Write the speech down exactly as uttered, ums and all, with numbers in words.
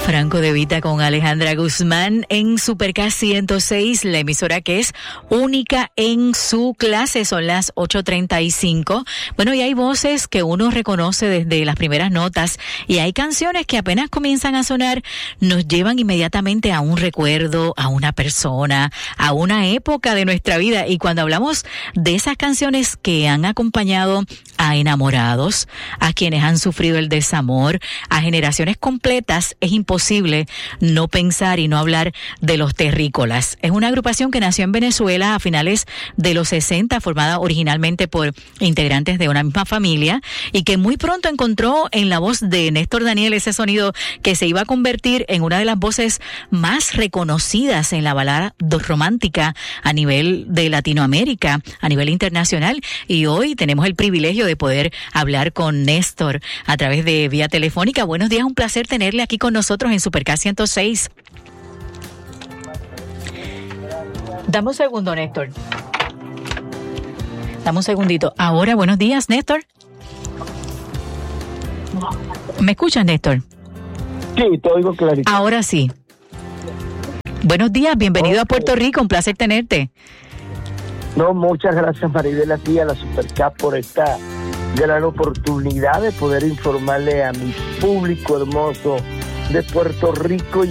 Franco De Vita con Alejandra Guzmán en Super K ciento seis, la emisora que es única en su clase. Son las ocho treinta y cinco. Bueno, y hay voces que uno reconoce desde las primeras notas y hay canciones que apenas comienzan a sonar nos llevan inmediatamente a un recuerdo, a una persona, a una época de nuestra vida. Y cuando hablamos de esas canciones que han acompañado a enamorados, a quienes han sufrido el desamor, a generaciones completas, es importante posible no pensar y no hablar de Los Terrícolas. Es una agrupación que nació en Venezuela a finales de los sesenta, formada originalmente por integrantes de una misma familia y que muy pronto encontró en la voz de Néstor Daniel ese sonido que se iba a convertir en una de las voces más reconocidas en la balada romántica a nivel de Latinoamérica, a nivel internacional. Y hoy tenemos el privilegio de poder hablar con Néstor a través de vía telefónica. Buenos días, un placer tenerle aquí con nosotros en Super K ciento seis. Dame un segundo, Néstor. Dame un segundito. Ahora, buenos días, Néstor. ¿Me escuchas, Néstor? Sí, te oigo clarito. Ahora sí. Buenos días, bienvenido okay. a Puerto Rico, un placer tenerte. No, muchas gracias, Maribel, a ti, a la Super K, por esta gran oportunidad de poder informarle a mi público hermoso de Puerto Rico y